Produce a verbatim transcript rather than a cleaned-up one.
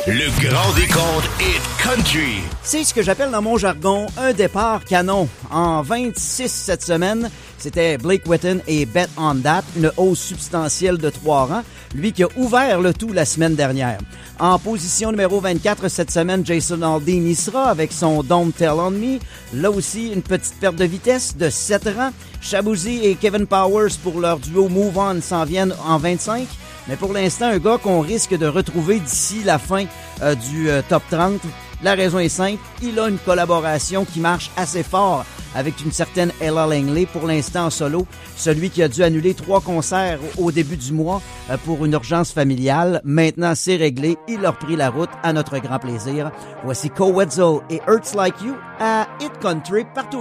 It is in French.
Le grand décompte Hit Country. C'est ce que j'appelle dans mon jargon un départ canon. En vingt-six cette semaine, c'était Blake Wheaton et Bet on That, une hausse substantielle de trois rangs, lui qui a ouvert le tout la semaine dernière. En position numéro vingt-quatre cette semaine, Jason Aldean y sera avec son Don't Tell on Me. Là aussi, une petite perte de vitesse de sept rangs. Shabuzi et Kevin Powers pour leur duo Move On s'en viennent en vingt-cinq. Mais pour l'instant, un gars qu'on risque de retrouver d'ici la fin euh, du euh, top trente. La raison est simple, il a une collaboration qui marche assez fort avec une certaine Ella Langley, pour l'instant en solo. Celui qui a dû annuler trois concerts au début du mois euh, pour une urgence familiale. Maintenant, c'est réglé. Il a repris la route à notre grand plaisir. Voici Koe Wetzel et Hurts Like You à Hit Country partout.